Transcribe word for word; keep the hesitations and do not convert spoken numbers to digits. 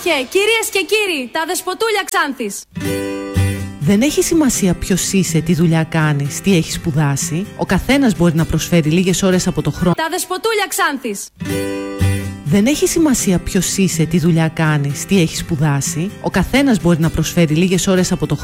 Άρχε, κυρίες και κύριοι, τα δεσποτούλια Ξάνθης. Δεν έχει σημασία ποιος είσαι, τι δουλειά κάνεις, τι έχεις σπουδάσει. Ο καθένας μπορεί να προσφέρει λίγες ώρες από το χρόνο. Τα δεσποτούλια Ξάνθης. Δεν έχει σημασία ποιος είσαι, τι δουλειά κάνεις, τι έχεις σπουδάσει. Ο καθένας μπορεί να προσφέρει λίγες ώρες από το χρόνο.